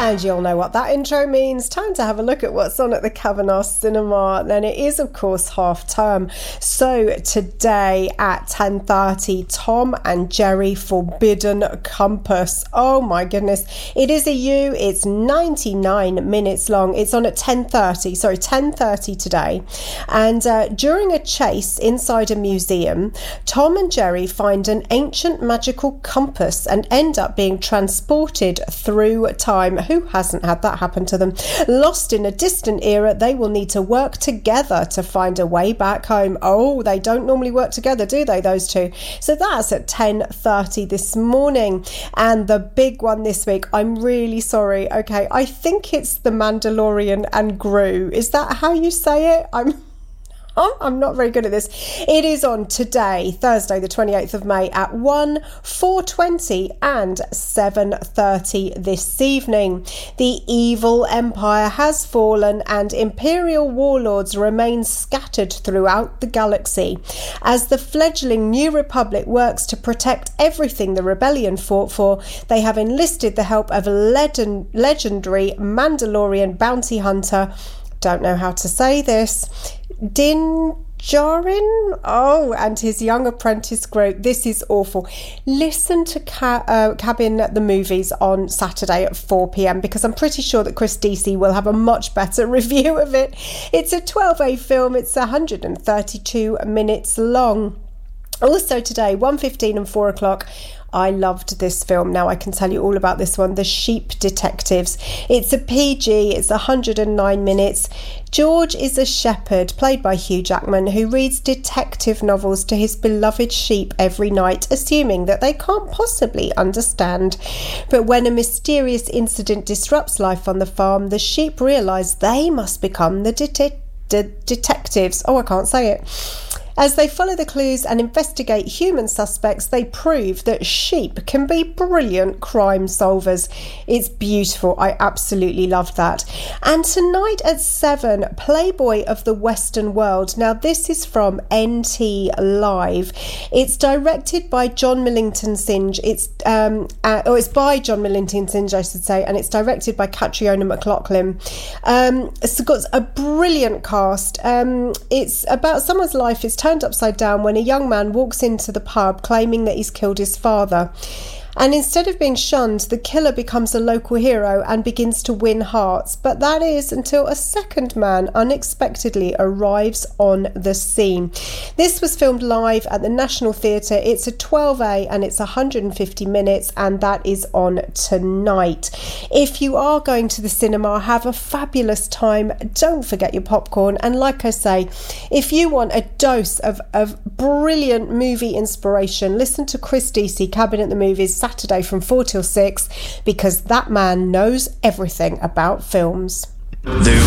And you'll know what that intro means. Time to have a look at what's on at the Kavanagh Cinema. Then it is, of course, half term. So today at 10:30, Tom and Jerry Forbidden Compass. Oh my goodness. It is a U. It's 99 minutes long. It's on at 10:30 today. And during a chase inside a museum, Tom and Jerry find an ancient magical compass and end up being transported through time. Who hasn't had that happen to them? Lost in a distant era, they will need to work together to find a way back home. Oh, they don't normally work together, do they, those two? So that's at 10:30 this morning. And the big one this week, I'm really sorry. Okay, I think it's The Mandalorian and Gru. Is that how you say it? I'm not very good at this. It is on today, Thursday, the 28th of May at 1, 4:20 and 7:30 this evening. The evil empire has fallen and imperial warlords remain scattered throughout the galaxy. As the fledgling New Republic works to protect everything the rebellion fought for, they have enlisted the help of a legendary Mandalorian bounty hunter. Don't know how to say this. Din Djarin, and his young apprentice Gru. This is awful. Listen to Cabin at the Movies on Saturday at 4 p.m. because I'm pretty sure that Chris Deasy will have a much better review of it. It's a 12A film. It's 132 minutes long. Also today, 1:15 and 4 o'clock. I loved this film. Now I can tell you all about this one, The Sheep Detectives. It's a PG, it's 109 minutes. George is a shepherd, played by Hugh Jackman, who reads detective novels to his beloved sheep every night, assuming that they can't possibly understand. But when a mysterious incident disrupts life on the farm, the sheep realise they must become the detectives. I can't say it. As they follow the clues and investigate human suspects, they prove that sheep can be brilliant crime solvers. It's beautiful. I absolutely love that. And tonight at 7, Playboy of the Western World. Now, this is from NT Live. It's directed by John Millington Synge. It's by John Millington Synge, I should say, and it's directed by Catriona McLaughlin. It's got a brilliant cast. It's about someone's life is turned upside down when a young man walks into the pub claiming that he's killed his father. And instead of being shunned, the killer becomes a local hero and begins to win hearts. But that is until a second man unexpectedly arrives on the scene. This was filmed live at the National Theatre. It's a 12A and it's 150 minutes, and that is on tonight. If you are going to the cinema, have a fabulous time. Don't forget your popcorn. And like I say, if you want a dose of brilliant movie inspiration, listen to Chris Deasy, Cabin at the Movies, Saturday from 4 till 6, because that man knows everything about films. There